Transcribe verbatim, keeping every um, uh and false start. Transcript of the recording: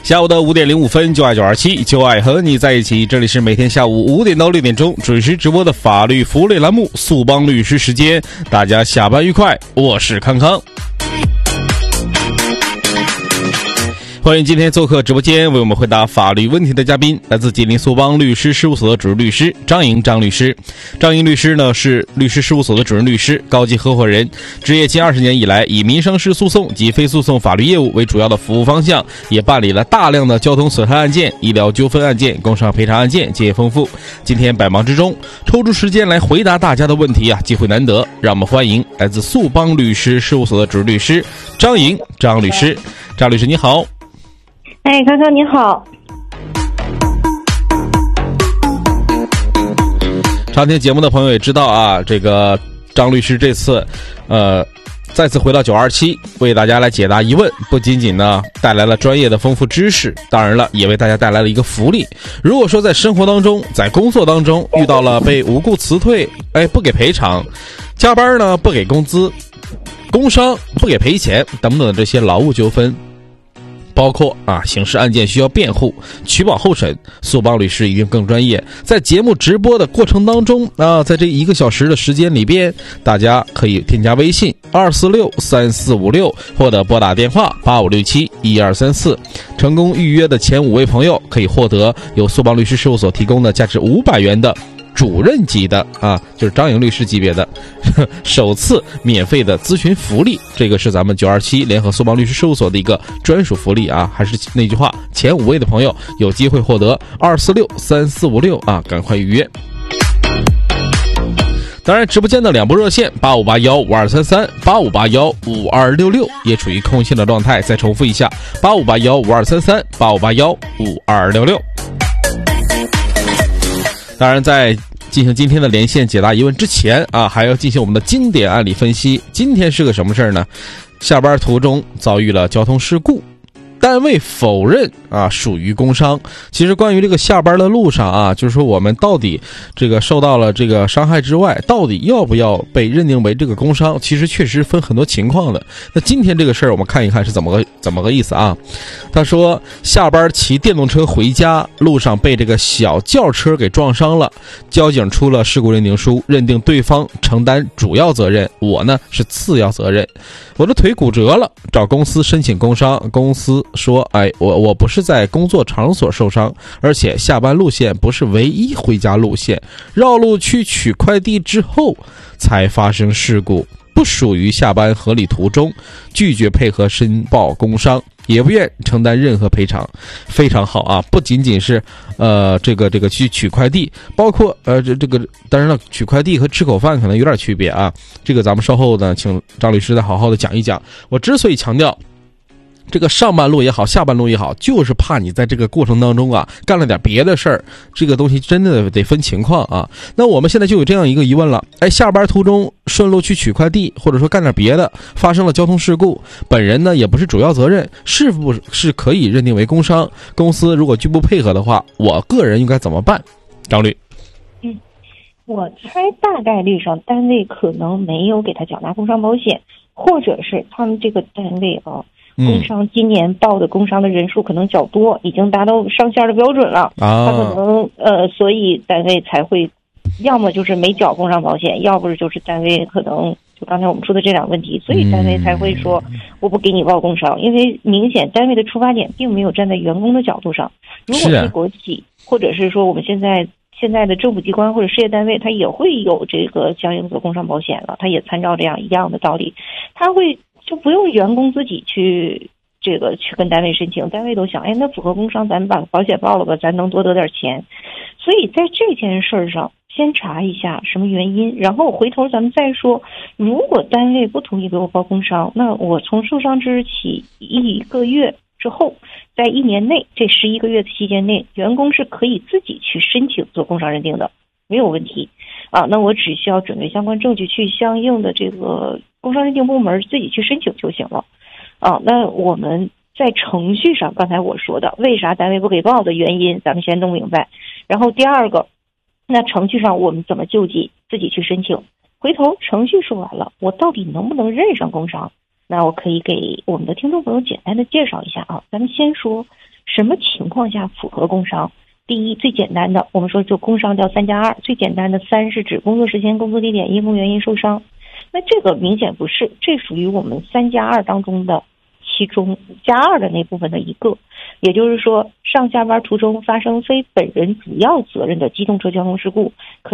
下午的五点零五分，就爱九二七，就爱和你在一起。这里是每天下午五点到六点钟准时直播的法律福利栏目速帮律师时间，大家下班愉快，我是康康。欢迎今天做客直播间为我们回答法律问题的嘉宾，来自吉林速帮律师事务所的主任律师张莹张律师。张莹律师呢是律师事务所的主任律师、高级合伙人，执业近二十年以来，以民商事诉讼及非诉讼法律业务为主要的服务方向，也办理了大量的交通损害案件、医疗纠纷案件、工伤赔偿案件，经验丰富。今天百忙之中抽出时间来回答大家的问题啊，机会难得，让我们欢迎来自速帮律师事务所的主任律师张莹张律师。张律师你好。 哎，康康你好。 常听节目的朋友也知道啊，这个张律师这次呃再次回到九二七，为大家来解答疑问，不仅仅呢带来了专业的丰富知识，当然了也为大家带来了一个福利。如果说在生活当中，在工作当中遇到了被无故辞退，哎不给赔偿，加班呢不给工资，工伤不给赔钱等等的这些劳务纠纷，包括啊刑事案件需要辩护、取保候审，速帮律师一定更专业。在节目直播的过程当中啊，在这一个小时的时间里边，大家可以添加微信二四六三四五六，或者拨打电话八五六七一二三四。成功预约的前五位朋友可以获得由速帮律师事务所提供的价值五百元的主任级的啊，就是张莹律师级别的首次免费的咨询福利，这个是咱们九二七联合速帮律师事务所的一个专属福利啊。还是那句话，前五位的朋友有机会获得二四六三四五六啊，赶快预约。当然，直播间的两部热线八五八幺五二三三、八五八幺五二六六也处于空心的状态。再重复一下，八五八幺五二三三、八五八幺五二六六。当然，在进行今天的连线解答疑问之前啊，还要进行我们的经典案例分析。今天是个什么事儿呢？下班途中遭遇了交通事故，单位否认啊属于工伤。其实关于这个下班的路上啊，就是说我们到底这个受到了这个伤害之外，到底要不要被认定为这个工伤，其实确实分很多情况的。那今天这个事儿我们看一看是怎么个怎么个意思啊。他说下班骑电动车回家，路上被这个小轿车给撞伤了，交警出了事故认定书，认定对方承担主要责任，我呢是次要责任。我的腿骨折了，找公司申请工伤，公司说哎我我不是在工作场所受伤，而且下班路线不是唯一回家路线，绕路去取快递之后才发生事故，不属于下班合理途中，拒绝配合申报工伤，也不愿承担任何赔偿。非常好啊，不仅仅是呃这个这个去取快递，包括呃这这个当然了，取快递和吃口饭可能有点区别啊，这个咱们稍后呢请张律师再好好的讲一讲。我之所以强调这个上半路也好，下半路也好，就是怕你在这个过程当中啊干了点别的事儿，这个东西真的得分情况啊。那我们现在就有这样一个疑问了，哎，下班途中顺路去取快递，或者说干点别的，发生了交通事故，本人呢也不是主要责任，是不是可以认定为工伤？公司如果拒不配合的话，我个人应该怎么办？张律。 嗯，我猜大概率上单位可能没有给他缴纳工伤保险，或者是他们这个单位啊。工伤今年报的工伤的人数可能较多，已经达到上线的标准了。啊，他可能呃，所以单位才会，要么就是没缴工伤保险，要不就是单位可能就刚才我们说的这两个问题，所以单位才会说我不给你报工伤，因为明显单位的出发点并没有站在员工的角度上。如果是国企，或者是说我们现在现在的政府机关或者事业单位，它也会有这个相应的工伤保险了，它也参照这样一样的道理，它会。就不用员工自己去这个去跟单位申请，单位都想，哎，那符合工伤，咱们把保险报了吧，咱能多得点钱。所以在这件事上，先查一下什么原因，然后回头咱们再说。如果单位不同意给我报工伤，那我从受伤之日起一个月之后，在一年内这十一个月的期间内，员工是可以自己去申请做工伤认定的，没有问题啊。那我只需要准备相关证据，去相应的这个工伤认定部门自己去申请就行了啊。那我们在程序上，刚才我说的为啥单位不给报的原因，咱们先弄明白。然后第二个，那程序上我们怎么救济，自己去申请。回头程序说完了，我到底能不能认上工伤？那我可以给我们的听众朋友简单的介绍一下啊。咱们先说什么情况下符合工伤？第一，最简单的，我们说就工伤叫三加二，最简单的三是指工作时间、工作地点、因公原因受伤。那这个明显不是，这属于我们三加二当中的其中加二的那部分的一个，也就是说，上下班途中发生非本人主要责任的机动车交通事故，可